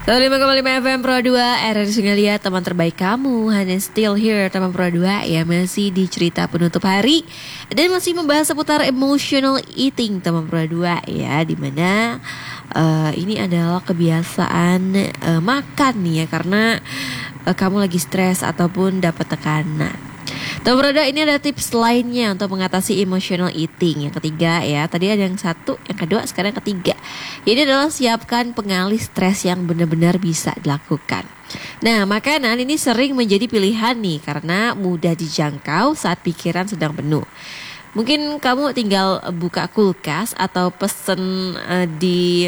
105,5 FM Pro 2 RRI Sungai teman terbaik kamu. Hanya still here teman Pro 2 ya, masih di cerita penutup hari dan masih membahas seputar emotional eating teman Pro 2 ya, dimana ini adalah kebiasaan makan nih ya, karena kamu lagi stres ataupun dapat tekanan. Teman Pro 2, ini ada tips lainnya untuk mengatasi emotional eating. Yang ketiga ya, tadi ada yang satu, yang kedua, sekarang yang ketiga. Ini adalah siapkan pengalih stres yang benar-benar bisa dilakukan. Nah, makanan ini sering menjadi pilihan nih karena mudah dijangkau saat pikiran sedang penuh. Mungkin kamu tinggal buka kulkas atau pesen di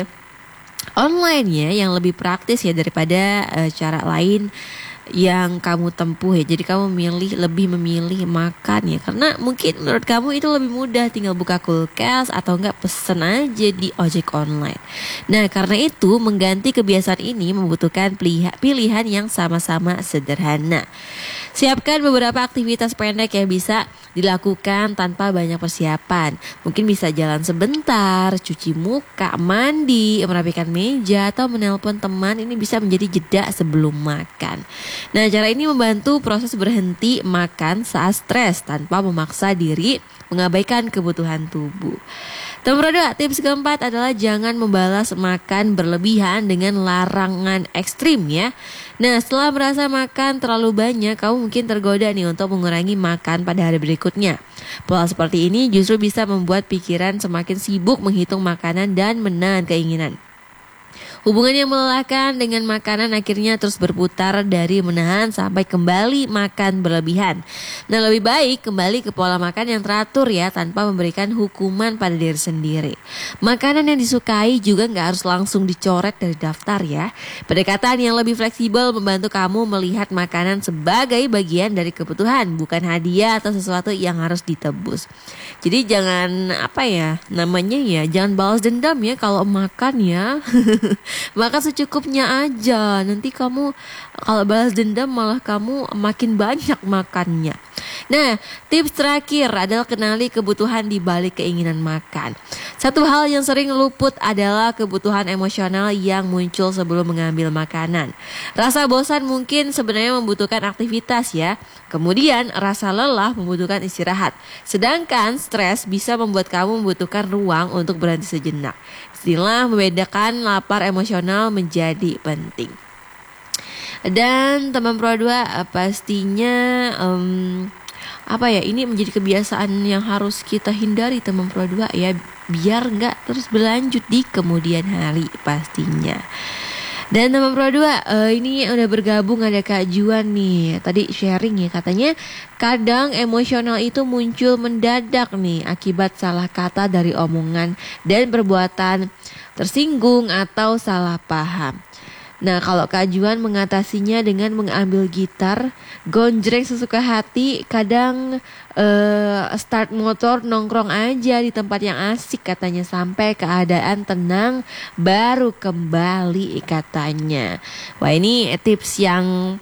online ya, yang lebih praktis ya daripada cara lain yang kamu tempuh ya. Jadi kamu lebih memilih makan ya, karena mungkin menurut kamu itu lebih mudah, tinggal buka kulkas atau enggak pesen aja di ojek online. Nah, karena itu mengganti kebiasaan ini membutuhkan pilihan yang sama-sama sederhana. Siapkan beberapa aktivitas pendek yang bisa dilakukan tanpa banyak persiapan. Mungkin bisa jalan sebentar, cuci muka, mandi, merapikan meja, atau menelpon teman. Ini bisa menjadi jeda sebelum makan. Nah, cara ini membantu proses berhenti makan saat stres tanpa memaksa diri mengabaikan kebutuhan tubuh. Nomor 2, tips keempat adalah jangan membalas makan berlebihan dengan larangan ekstrim ya. Nah, setelah merasa makan terlalu banyak, kamu mungkin tergoda nih untuk mengurangi makan pada hari berikutnya. Pola seperti ini justru bisa membuat pikiran semakin sibuk menghitung makanan dan menahan keinginan. Hubungan yang melelahkan dengan makanan akhirnya terus berputar dari menahan sampai kembali makan berlebihan. Nah, lebih baik kembali ke pola makan yang teratur ya, tanpa memberikan hukuman pada diri sendiri. Makanan yang disukai juga gak harus langsung dicoret dari daftar ya. Pendekatan yang lebih fleksibel membantu kamu melihat makanan sebagai bagian dari kebutuhan, bukan hadiah atau sesuatu yang harus ditebus. Jadi jangan jangan balas dendam ya kalau makan ya. Makan secukupnya aja. Nanti kamu kalau balas dendam malah kamu makin banyak makannya. Nah, tips terakhir adalah kenali kebutuhan di balik keinginan makan. Satu hal yang sering luput adalah kebutuhan emosional yang muncul sebelum mengambil makanan. Rasa bosan mungkin sebenarnya membutuhkan aktivitas ya. Kemudian rasa lelah membutuhkan istirahat. Sedangkan stres bisa membuat kamu membutuhkan ruang untuk berhenti sejenak. Istilah membedakan lapar emosional menjadi penting. Dan teman Pro 2 pastinya ini menjadi kebiasaan yang harus kita hindari teman Pro 2 ya, biar nggak terus berlanjut di kemudian hari pastinya. Dan teman Pro 2 ini udah bergabung, ada Kak Juan nih. Tadi sharing ya, katanya kadang emosional itu muncul mendadak nih akibat salah kata dari omongan dan perbuatan tersinggung atau salah paham. Nah, kalau Kak Juan mengatasinya dengan mengambil gitar, gonjreng sesuka hati, kadang start motor, nongkrong aja di tempat yang asik katanya sampai keadaan tenang baru kembali katanya. Wah, ini tips yang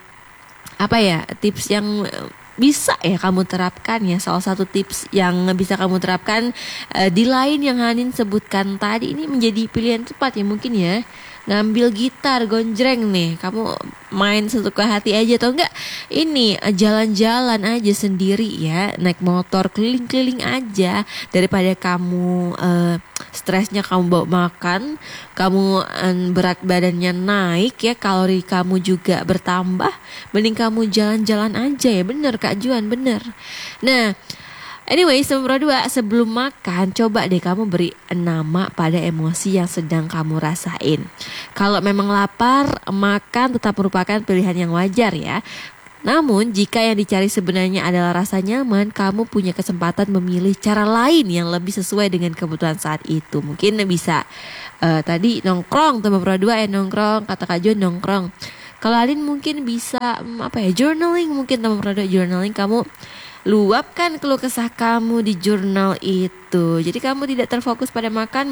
bisa ya kamu terapkan ya. Salah satu tips yang bisa kamu terapkan di lain yang Hanin sebutkan tadi, ini menjadi pilihan tepat ya mungkin ya. Ngambil gitar, gonjreng nih, kamu main sesuka hati aja, atau enggak ini jalan-jalan aja sendiri ya, naik motor keliling-keliling aja, daripada kamu stresnya kamu bawa makan, kamu berat badannya naik ya, kalori kamu juga bertambah. Mending kamu jalan-jalan aja ya. Bener Kak Juan, bener. Nah, anyway, nomor 2, sebelum makan coba deh kamu beri nama pada emosi yang sedang kamu rasain. Kalau memang lapar, makan tetap merupakan pilihan yang wajar ya. Namun jika yang dicari sebenarnya adalah rasa nyaman, kamu punya kesempatan memilih cara lain yang lebih sesuai dengan kebutuhan saat itu. Mungkin bisa tadi nongkrong, teman Pro 2 nongkrong, kata Kak Juan nongkrong. Kalau Alin mungkin bisa journaling, mungkin teman Pro 2 journaling, kamu luapkan keluh kesah kamu di jurnal itu. Jadi kamu tidak terfokus pada makan.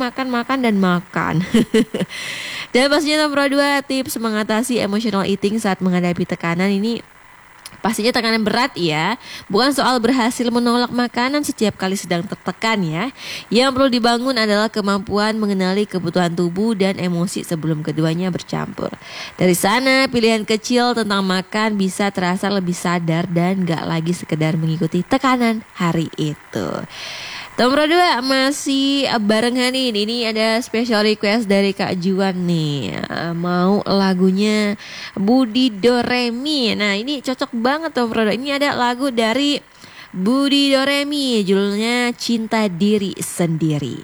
Dan pastinya nomor 2, tips mengatasi emotional eating saat menghadapi tekanan ini Pastinya tekanan berat ya, bukan soal berhasil menolak makanan setiap kali sedang tertekan ya. Yang perlu dibangun adalah kemampuan mengenali kebutuhan tubuh dan emosi sebelum keduanya bercampur. Dari sana pilihan kecil tentang makan bisa terasa lebih sadar dan gak lagi sekedar mengikuti tekanan hari itu. Nomor 2 masih barengan nih. Ini ada special request dari Kak Juan nih. Mau lagunya Budi Doremi. Nah ini cocok banget nomor 2. Ini ada lagu dari Budi Doremi, judulnya Cinta Diri Sendiri.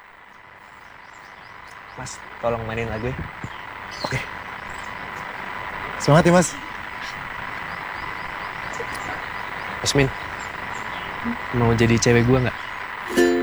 Mas, tolong mainin lagu ya. Oke. Semangat ya Mas. Yasmin, mau jadi cewek gue gak?